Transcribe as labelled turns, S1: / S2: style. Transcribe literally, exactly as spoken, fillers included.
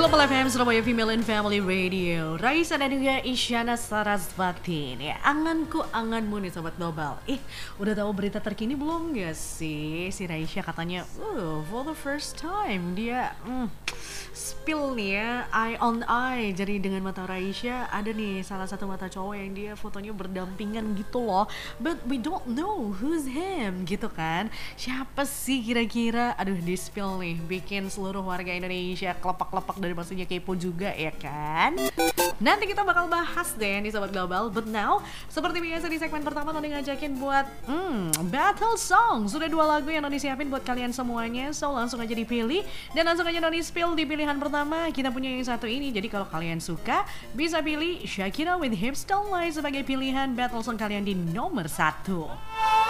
S1: Global F M Surabaya Female and Family Radio. Raisa dan juga Isyana Sarasvati nih. Anganku anganmu nih Sobat Global. Ih, udah tahu berita terkini belum gak sih? Si Raisa katanya, uh, for the first time dia mm, spill nih ya, eye on eye. Jadi dengan mata Raisa ada nih salah satu mata cowok yang dia fotonya berdampingan gitu loh. But we don't know who's him gitu kan. Siapa sih kira-kira? Aduh, di spill nih, bikin seluruh warga Indonesia kelepak-kelepak dari maksudnya kepo juga ya kan. Nanti kita bakal bahas deh nih Sobat Global. But now, seperti biasa di segmen pertama Noni ngajakin buat hmm, battle song. Sudah dua lagu yang Noni siapin buat kalian semuanya. So langsung aja dipilih dan langsung aja Noni spill di pilihan pertama. Kita punya yang satu ini. Jadi kalau kalian suka bisa pilih Shakira with Hips Don't Lie sebagai pilihan battle song kalian di nomor satu.